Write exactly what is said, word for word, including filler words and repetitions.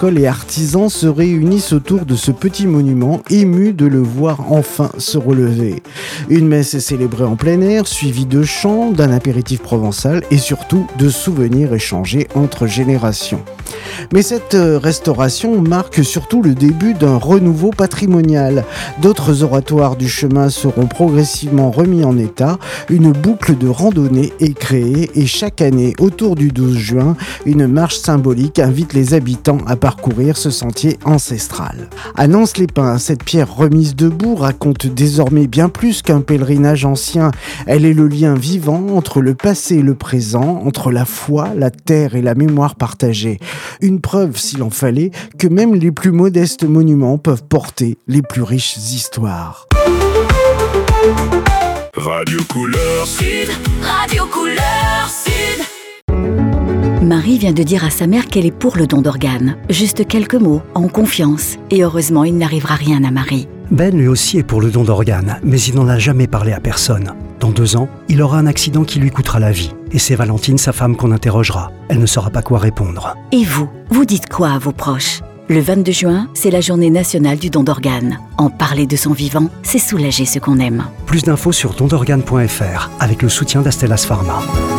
écoles et artisans se réunissent autour de ce petit monument, émus de le voir enfin se relever. Une messe est célébrée en plein air, suivie de chants, d'un apéritif provençal et surtout de souvenirs échangés entre générations. Mais cette restauration marque surtout le début d'un renouveau patrimonial. D'autres oratoires du chemin seront progressivement remis en état. Une boucle de randonnée est créée et chaque année, autour du douze juin, une marche symbolique invite les habitants à parcourir ce sentier ancestral. À Nance-les-Pins, cette pierre remise debout raconte désormais bien plus qu'un pèlerinage ancien. Elle est le lien vivant entre le passé et le présent, entre la foi, la terre et la mémoire partagée. Une preuve, s'il en fallait, que même les plus modestes monuments peuvent porter les plus riches histoires. Radio Couleur Sud, Radio Couleur Sud. Marie vient de dire à sa mère qu'elle est pour le don d'organes. Juste quelques mots, en confiance. Et heureusement, il n'arrivera rien à Marie. Ben lui aussi est pour le don d'organes, mais il n'en a jamais parlé à personne. Dans deux ans, il aura un accident qui lui coûtera la vie. Et c'est Valentine, sa femme, qu'on interrogera. Elle ne saura pas quoi répondre. Et vous, vous dites quoi à vos proches ? Le vingt-deux juin, c'est la journée nationale du don d'organes. En parler de son vivant, c'est soulager ce qu'on aime. Plus d'infos sur don d'organes point f r avec le soutien d'Astellas Pharma.